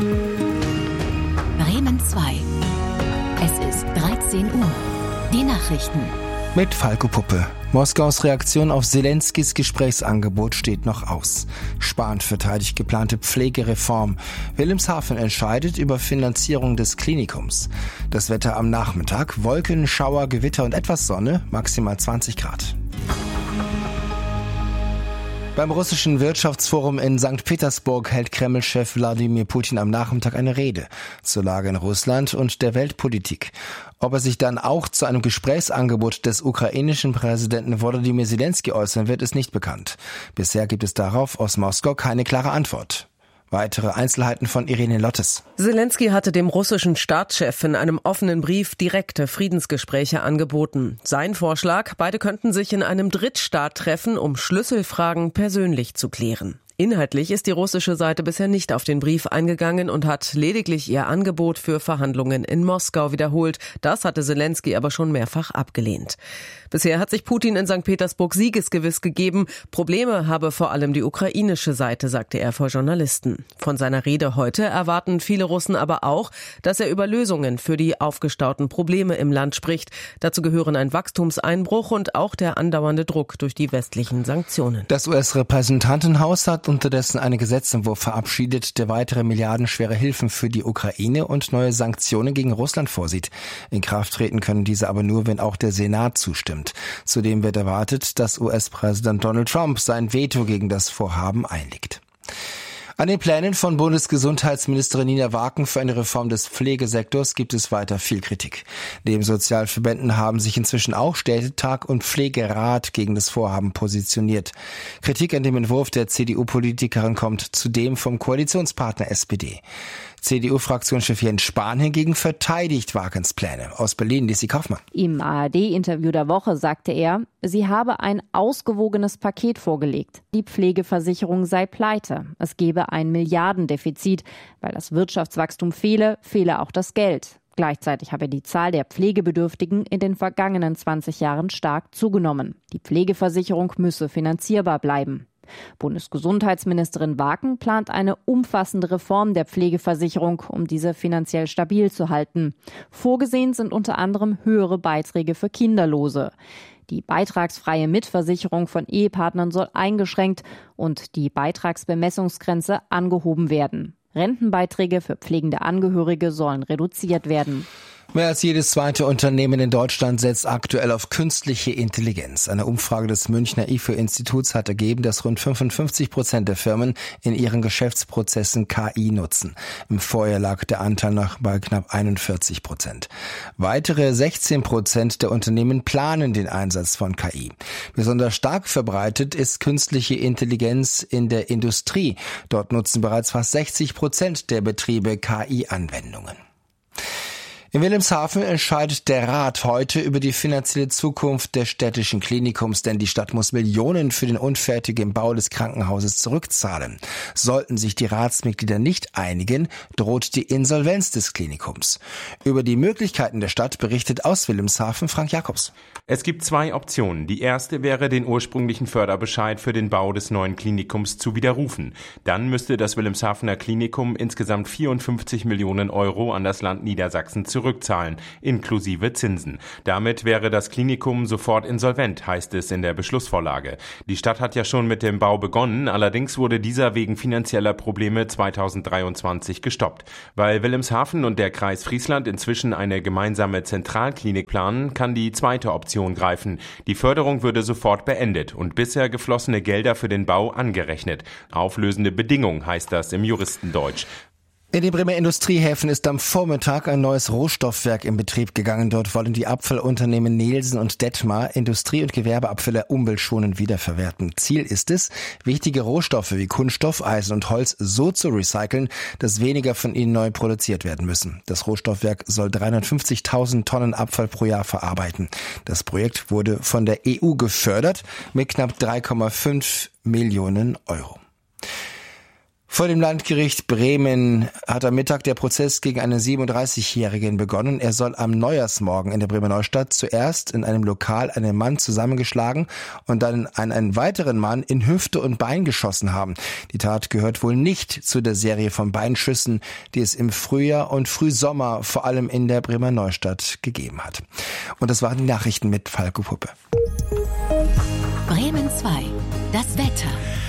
Bremen 2. Es ist 13 Uhr. Die Nachrichten. Mit Falco Puppe. Moskaus Reaktion auf Selenskys Gesprächsangebot steht noch aus. Spahn verteidigt geplante Pflegereform. Wilhelmshaven entscheidet über Finanzierung des Klinikums. Das Wetter am Nachmittag: Wolken, Schauer, Gewitter und etwas Sonne, maximal 20 Grad. Beim russischen Wirtschaftsforum in St. Petersburg hält Kreml-Chef Wladimir Putin am Nachmittag eine Rede zur Lage in Russland und der Weltpolitik. Ob er sich dann auch zu einem Gesprächsangebot des ukrainischen Präsidenten Volodymyr Zelensky äußern wird, ist nicht bekannt. Bisher gibt es darauf aus Moskau keine klare Antwort. Weitere Einzelheiten von Irene Lottes. Zelensky hatte dem russischen Staatschef in einem offenen Brief direkte Friedensgespräche angeboten. Sein Vorschlag: beide könnten sich in einem Drittstaat treffen, um Schlüsselfragen persönlich zu klären. Inhaltlich ist die russische Seite bisher nicht auf den Brief eingegangen und hat lediglich ihr Angebot für Verhandlungen in Moskau wiederholt. Das hatte Zelensky aber schon mehrfach abgelehnt. Bisher hat sich Putin in St. Petersburg siegesgewiss gegeben. Probleme habe vor allem die ukrainische Seite, sagte er vor Journalisten. Von seiner Rede heute erwarten viele Russen aber auch, dass er über Lösungen für die aufgestauten Probleme im Land spricht. Dazu gehören ein Wachstumseinbruch und auch der andauernde Druck durch die westlichen Sanktionen. Das US-Repräsentantenhaus hat unterdessen einen Gesetzentwurf verabschiedet, der weitere milliardenschwere Hilfen für die Ukraine und neue Sanktionen gegen Russland vorsieht. In Kraft treten können diese aber nur, wenn auch der Senat zustimmt. Zudem wird erwartet, dass US-Präsident Donald Trump sein Veto gegen das Vorhaben einlegt. An den Plänen von Bundesgesundheitsministerin Nina Waken für eine Reform des Pflegesektors gibt es weiter viel Kritik. Neben Sozialverbänden haben sich inzwischen auch Städtetag und Pflegerat gegen das Vorhaben positioniert. Kritik an dem Entwurf der CDU-Politikerin kommt zudem vom Koalitionspartner SPD. CDU-Fraktionschef Jens Spahn hingegen verteidigt Wakens Pläne. Aus Berlin, Lisi Kaufmann. Im ARD-Interview der Woche sagte er, sie habe ein ausgewogenes Paket vorgelegt. Die Pflegeversicherung sei pleite. Es gebe ein Milliardendefizit. Weil das Wirtschaftswachstum fehle auch das Geld. Gleichzeitig habe die Zahl der Pflegebedürftigen in den vergangenen 20 Jahren stark zugenommen. Die Pflegeversicherung müsse finanzierbar bleiben. Bundesgesundheitsministerin Waken plant eine umfassende Reform der Pflegeversicherung, um diese finanziell stabil zu halten. Vorgesehen sind unter anderem höhere Beiträge für Kinderlose. Die beitragsfreie Mitversicherung von Ehepartnern soll eingeschränkt und die Beitragsbemessungsgrenze angehoben werden. Rentenbeiträge für pflegende Angehörige sollen reduziert werden. Mehr als jedes zweite Unternehmen in Deutschland setzt aktuell auf künstliche Intelligenz. Eine Umfrage des Münchner IFO-Instituts hat ergeben, dass rund 55% der Firmen in ihren Geschäftsprozessen KI nutzen. Im Vorjahr lag der Anteil noch bei knapp 41%. Weitere 16% der Unternehmen planen den Einsatz von KI. Besonders stark verbreitet ist künstliche Intelligenz in der Industrie. Dort nutzen bereits fast 60% der Betriebe KI-Anwendungen. In Wilhelmshaven entscheidet der Rat heute über die finanzielle Zukunft des städtischen Klinikums, denn die Stadt muss Millionen für den unfertigen Bau des Krankenhauses zurückzahlen. Sollten sich die Ratsmitglieder nicht einigen, droht die Insolvenz des Klinikums. Über die Möglichkeiten der Stadt berichtet aus Wilhelmshaven Frank Jakobs. Es gibt zwei Optionen. Die erste wäre, den ursprünglichen Förderbescheid für den Bau des neuen Klinikums zu widerrufen. Dann müsste das Wilhelmshavener Klinikum insgesamt 54 Millionen Euro an das Land Niedersachsen zurückzahlen, inklusive Zinsen. Damit wäre das Klinikum sofort insolvent, heißt es in der Beschlussvorlage. Die Stadt hat ja schon mit dem Bau begonnen, allerdings wurde dieser wegen finanzieller Probleme 2023 gestoppt. Weil Wilhelmshaven und der Kreis Friesland inzwischen eine gemeinsame Zentralklinik planen, kann die zweite Option greifen. Die Förderung würde sofort beendet und bisher geflossene Gelder für den Bau angerechnet. Auflösende Bedingung heißt das im Juristendeutsch. In den Bremer Industriehäfen ist am Vormittag ein neues Rohstoffwerk in Betrieb gegangen. Dort wollen die Abfallunternehmen Nelson und Detmar Industrie- und Gewerbeabfälle umweltschonend wiederverwerten. Ziel ist es, wichtige Rohstoffe wie Kunststoff, Eisen und Holz so zu recyceln, dass weniger von ihnen neu produziert werden müssen. Das Rohstoffwerk soll 350.000 Tonnen Abfall pro Jahr verarbeiten. Das Projekt wurde von der EU gefördert mit knapp 3,5 Millionen Euro. Vor dem Landgericht Bremen hat am Mittag der Prozess gegen einen 37-Jährigen begonnen. Er soll am Neujahrsmorgen in der Bremer Neustadt zuerst in einem Lokal einen Mann zusammengeschlagen und dann an einen weiteren Mann in Hüfte und Bein geschossen haben. Die Tat gehört wohl nicht zu der Serie von Beinschüssen, die es im Frühjahr und Frühsommer vor allem in der Bremer Neustadt gegeben hat. Und das waren die Nachrichten mit Falco Puppe. Bremen 2. Das Wetter.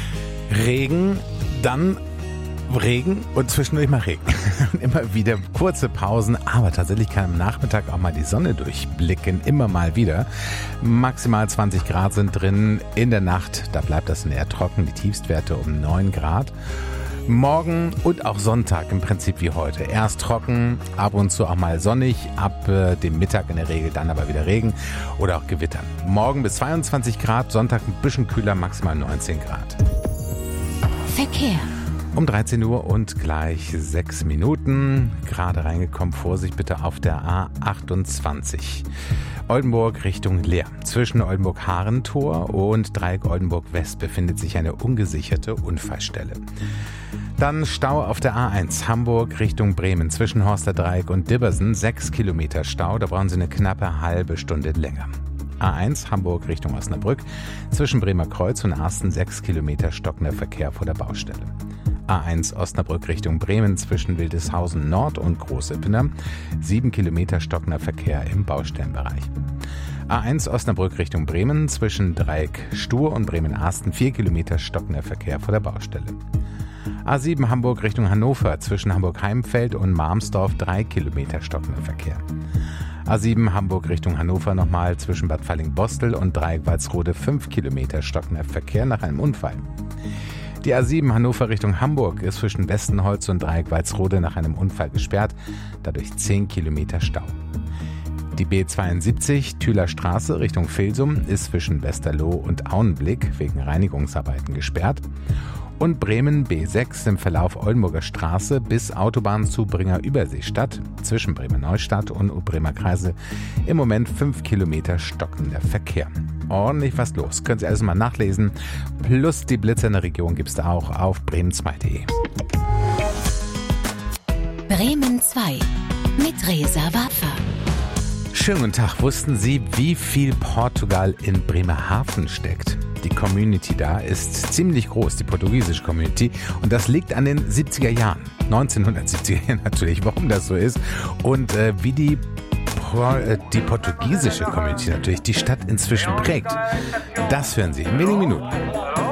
Regen, dann Regen und zwischendurch mal Regen. Immer wieder kurze Pausen, aber tatsächlich kann am Nachmittag auch mal die Sonne durchblicken, immer mal wieder. Maximal 20 Grad sind drin. In der Nacht, da bleibt das eher trocken, die Tiefstwerte um 9 Grad. Morgen und auch Sonntag im Prinzip wie heute. Erst trocken, ab und zu auch mal sonnig, ab dem Mittag in der Regel dann aber wieder Regen oder auch Gewittern. Morgen bis 22 Grad, Sonntag ein bisschen kühler, maximal 19 Grad. Verkehr. Um 13 Uhr und gleich 6 Minuten. Gerade reingekommen, Vorsicht bitte auf der A28. Oldenburg Richtung Leer. Zwischen Oldenburg-Harentor und Dreieck Oldenburg-West befindet sich eine ungesicherte Unfallstelle. Dann Stau auf der A1 Hamburg Richtung Bremen. Zwischen Horsterdreieck und Dibbersen 6 Kilometer Stau. Da brauchen Sie eine knappe halbe Stunde länger. A1 Hamburg Richtung Osnabrück. Zwischen Bremer Kreuz und Arsten 6 Kilometer stockender Verkehr vor der Baustelle. A1 Osnabrück Richtung Bremen zwischen Wildeshausen Nord und Großippener. 7 Kilometer stockender Verkehr im Baustellenbereich. A1 Osnabrück Richtung Bremen zwischen Dreieck Stur und Bremen-Arsten 4 Kilometer stockender Verkehr vor der Baustelle. A7 Hamburg Richtung Hannover zwischen Hamburg-Heimfeld und Marmsdorf 3 Kilometer stockender Verkehr. A7 Hamburg Richtung Hannover nochmal zwischen Bad Falling-Bostel und Dreieck Walsrode 5 Kilometer stockender Verkehr nach einem Unfall. Die A7 Hannover Richtung Hamburg ist zwischen Westenholz und Dreieck Walsrode nach einem Unfall gesperrt, dadurch 10 Kilometer Stau. Die B72 Thüler Straße Richtung Vilsum ist zwischen Westerloh und Auenblick wegen Reinigungsarbeiten gesperrt. Und Bremen B6 im Verlauf Oldenburger Straße bis Autobahnzubringer Überseestadt zwischen Bremer Neustadt und Bremer Kreise im Moment 5 Kilometer stockender Verkehr. Ordentlich was los. Können Sie alles mal nachlesen. Plus die Blitze in der Region gibt es da auch auf bremen2.de. Bremen 2 mit Reza Waffer. Schönen guten Tag. Wussten Sie, wie viel Portugal in Bremerhaven steckt? Die Community da ist ziemlich groß, die portugiesische Community. Und das liegt an den 70er Jahren. 1970er Jahren natürlich, warum das so ist. Und wie die portugiesische Community natürlich die Stadt inzwischen prägt. Das hören Sie in wenigen Minuten.